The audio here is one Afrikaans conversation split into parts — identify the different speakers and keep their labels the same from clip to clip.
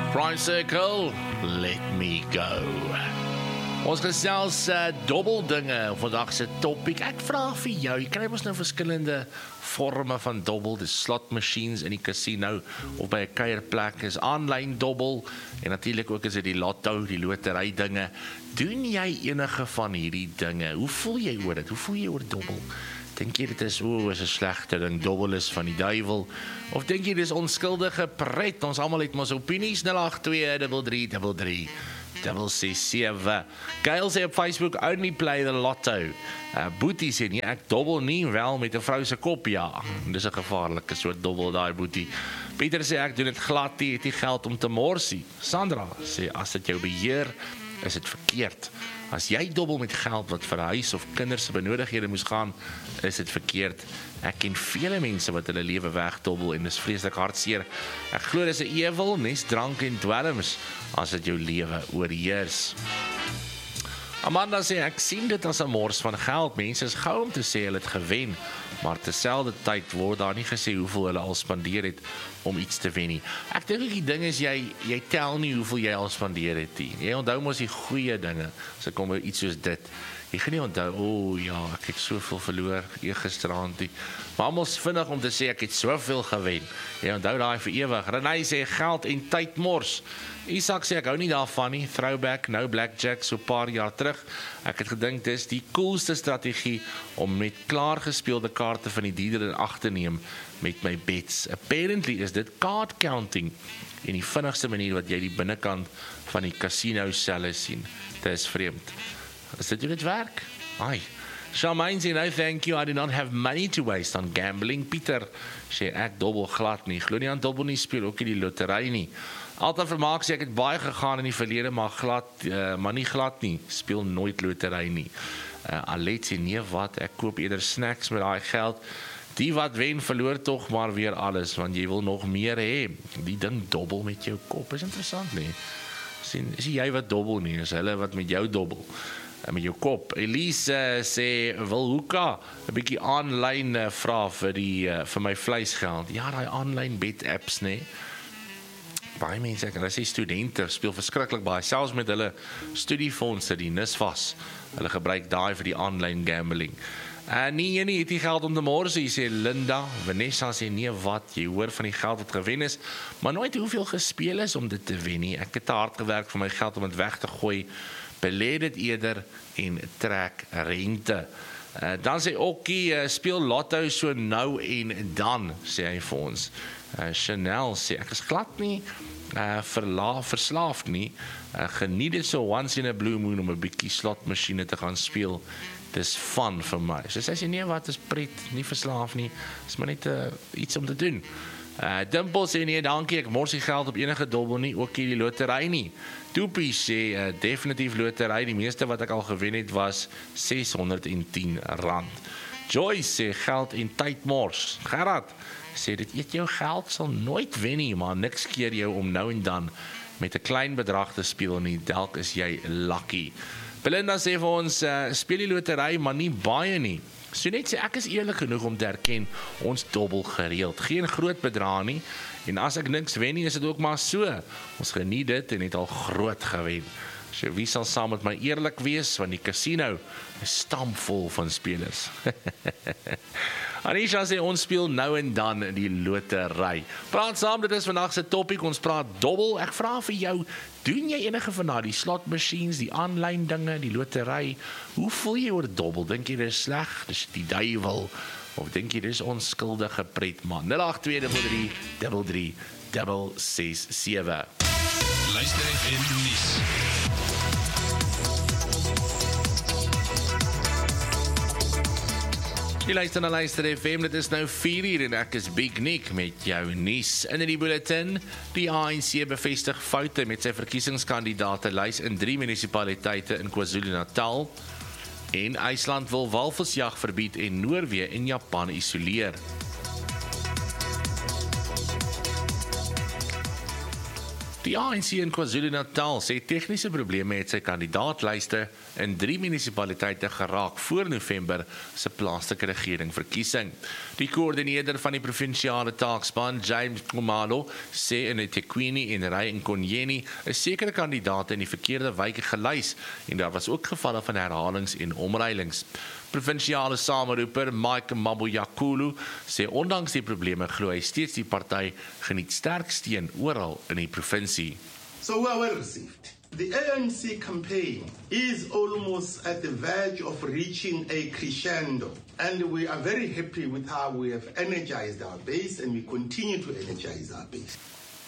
Speaker 1: Price Circle, let me go. Ons gesels dobbeldinge vandag se topik. Ek vra vir jou, jy kry mos nou verskillende forme van dobbel, dis slot machines in die casino of by 'n kuierplek, is aanlyn dobbel en natuurlik ook is dit die lotto, die lotery dinge. Doen jy enige van hierdie dinge? Hoe voel jy oor dit? Hoe voel jy oor dobbel? Dink jy dit is 'n slegte ding, dobbel is van die duiwel? Of dink jy dis onskuldige pret? Ons almal het mos opinies. 082333367. Gail sê op Facebook, only play the lotto. Boetie sê nie, ek dobbel nie, wel met 'n vrou se kop, ja. Dis 'n gevaarlike soort dobbel daai, Boetie. Pieter sê, ek doen dit glad nie, het nie geld om te morsie. Sandra sê, as dit jou beheer, is dit verkeerd. As jy dobbel met geld wat vir huis of kinders se benodighede moes gaan, is dit verkeerd. Ek ken vele mense wat hulle lewe wegdobbel en dis vreeslik hartseer. Ek glo dis 'n ewel, nes drank en dwelms, as dit jou lewe oorheers. Amanda sê, ek sien dit as 'n mors van geld. Mense is gou om te sê hulle het gewen, maar terselfdertyd word daar nie gesê hoeveel hulle al spandeer het om iets te wen nie. Ek dink die ding is, jy tel nie hoeveel jy al spandeer het nie. Jy onthou mos die goeie dinge, as ek kom by iets soos dit. Jy gaan nie onthou, ja, ek het soveel verloor gisterand nie. Maar almal is vinnig om te sê, ek het soveel gewen. Jy onthou daai vir ewig. Renay sê, geld en tyd mors. Isak sê, ek hou nie daarvan nie. Throwback, nou blackjack, so paar jaar terug. Ek het gedink, dis die coolste strategie om met klaargespeelde kaarte van die dieder in ag te neem met my bets. Apparently is dit card counting en die vinnigste manier wat jy die binnekant van die casino selle sien. Dit is vreemd. Is dit hoe dit werk? Ai. Charmaine sê, no thank you, I do not have money to waste on gambling. Pieter sê, ek dobbel glad nie. Glo nie aan dobbel nie, speel ook nie die lotery nie. Altyd vermaak sê, ek het baie gegaan in die verlede, maar nie glad nie. Speel nooit lotery nie. Alet sê, nee wat, ek koop eerder snacks met daai geld. Die wat wen, verloor tog maar weer alles, want jy wil nog meer hê. Die ding dobbel met jou kop, is interessant nie. Is jy wat dobbel nie, is hulle wat met jou dobbel. Met jou kop. Elise sê, wil hoeka 'n bietjie aanlyn vra vir my vleisgeld. Ja, daai aanlyn bet apps, nee. Baie mense, hulle sê studente speel verskriklik baie, selfs met hulle studiefondse, die NSFAS. Hulle gebruik daai vir die aanlyn gambling. Nee, het die geld om te morsie, sê Linda. Vanessa sê, nee wat, jy hoor van die geld wat gewen is, maar nooit hoeveel gespeel is om dit te wen nie. Ek het te hard gewerk vir my geld om dit weg te gooi. Belê dit eerder en trek rente. Dan sê Okkie, speel lotto so nou en dan, sê hy vir ons. Chanel sê, ek is glad nie verslaafd nie. Geniet dit so once in a blue moon om 'n bietjie slotmasjiene te gaan speel. Dis fun vir my. So sy sê, nee wat, is pret, nie verslaaf nie. Is maar net iets om te doen. Dimpel sê, nee dankie, ek mors die geld op enige dobbel nie, ook die lotery nie. Toepie sê, definitief lotery, die meeste wat ek al gewen het was R610. Joyce sê, geld en tyd mors. Gerard sê, dit eet jou geld, sal nooit wen nie, maar niks keer jou om nou en dan met 'n klein bedrag te speel nie, dalk is jy lucky. Belinda sê vir ons, speel die lotery, maar nie baie nie. So net sê, ek is eerlik genoeg om te erken, ons dobbel gereeld. Geen groot bedrag nie, en as ek niks wen nie, is dit ook maar so. Ons geniet dit en het al groot gewen. So wie sal saam met my eerlik wees, want die casino is stampvol van spelers. Anisha sê, ons speel nou en dan in die lotery. Praat saam, dit is vandag se topik, ons praat dobbel. Ek vra vir jou, doen jy enige van daai slot machines, die aanlyn dinge, die lotery? Hoe voel jy oor dobbel? Dink jy dit is sleg, dis die duiwel? Of dink jy dis onskuldige pret man? 082333367.
Speaker 2: Luister FM nuus.
Speaker 1: Die luister na Luister FM, dit is nou 4:00 en ek is Big Nick met jou nuus. In die bulletin, die ANC bevestig foute met sy verkiesingskandidaate lys in 3 munisipaliteite in KwaZulu-Natal. En IJsland wil walvisjag verbied en Noorwe en Japan isoleer. Die ANC in KwaZulu-Natal sê tegniese probleme het sy kandidaatlyste in 3 munisipaliteite geraak voor November se plaaslike regeringsverkiesing. Die koördineerder van die provinsiale taakspan, James Khumalo, sê in eThekwini en Ry en Konyeni 'n sekere kandidaat in die verkeerde wyke gelys en daar was ook gevalle van herhalings en omruilings. Provinsiale sameroeper Mike Maboyakulu sê ondanks die probleme glo hy steeds die party geniet sterk steun oral in die provinsie.
Speaker 3: So we are well received. The ANC campaign is almost at the verge of reaching a crescendo, and we are very happy with how we have energized our base and we continue to energize our base.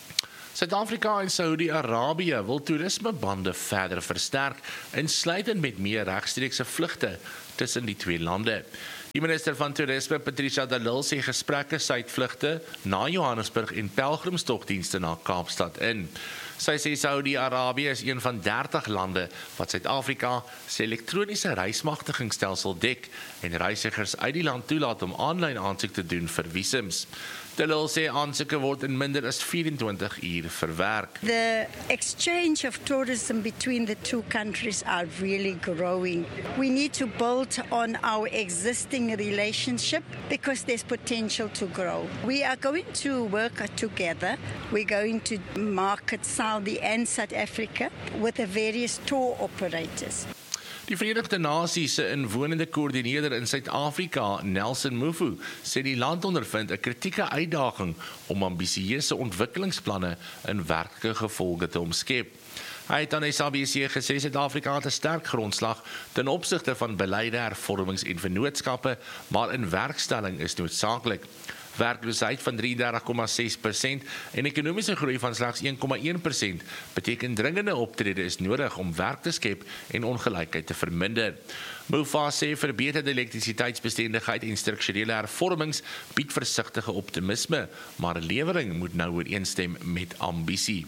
Speaker 1: Suid-Afrika en Saudi-Arabië wil toerismebande verder versterk, insluitend met meer regstreekse vlugte tussen die twee lande. Die minister van Toerisme, Patricia de Lille, sê gesprekke suidvlugte na Johannesburg en pelgrimstogdienste na Kaapstad in. Sy sê Saudi-Arabië is een van 30 lande wat Suid-Afrika se elektroniese reismagtigingsstelsel dek en reisigers uit die land toelaat om aanlyn aansoek te doen vir visums. De Lille sê aansoeke word in minder as 24 uur verwerk.
Speaker 4: The exchange of tourism between the two countries are really growing. We need to build on our existing relationship because there's potential to grow. We are going to work together. We're going to market Saudi and South Africa with the various tour operators.
Speaker 1: Die Verenigde Nasies se inwonende koördineerder in Suid-Afrika, Nelson Mufo, sê die land ondervind 'n kritieke uitdaging om ambisieuse ontwikkelingsplanne in werklike gevolge te omskep. Hy het aan SABC gesê Suid-Afrika het 'n sterk grondslag ten opsigte van beleide, hervormings en vennootskappe, maar in werkstelling is noodsaaklik. Werkloosheid van 33,6% en ekonomiese groei van slegs 1,1% beteken dringende optrede is nodig om werk te skep en ongelykheid te verminder. Mufa sê verbeterde elektrisiteitsbestendigheid en strukturele hervormings bied versigtige optimisme, maar lewering moet nou ooreenstem met ambisie.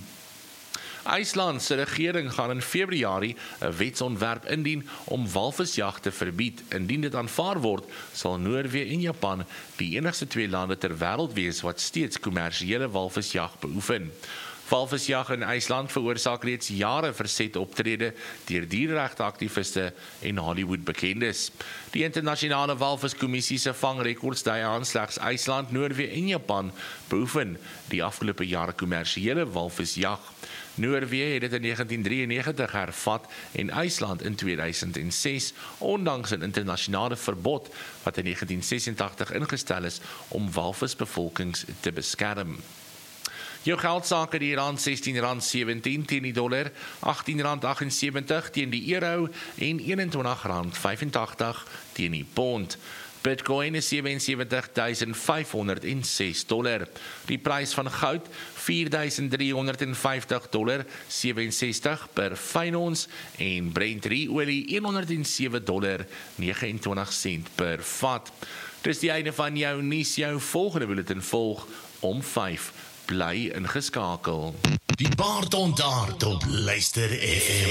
Speaker 1: IJsland se regering gaan in Februarie 'n wetsontwerp indien om walvisjag te verbied. Indien dit aanvaar word, sal Noorwe en Japan die enigste twee lande ter wêreld wees wat steeds kommersiële walvisjag beoefen. Walvisjag in IJsland veroorsaak reeds jare versette optrede deur diereregteaktiviste en Hollywood bekendes. Die internasionale walviskommissie se vangrekords dui aan slegs IJsland, Noorwe en Japan beoefen die afgelope jare kommersiële walvisjag. Noorwe het dit in 1993 hervat en IJsland in 2006, ondanks 'n internasionale verbod wat in 1986 ingestel is om walvisbevolkings te beskerm. Jou geldsake die rand R16.17 teen die dollar, R18.78 teen die euro en R21.85 teen die pond. Bitcoin is $77,506. Die prys van goud $4,350.67 per fyn ons en Brent olie $107.29 per vat. Dis die einde van jou nuus, jou volgende bulletin volg om 5. Bly ingeskakel.
Speaker 2: Die paard ontaard op Luister FM.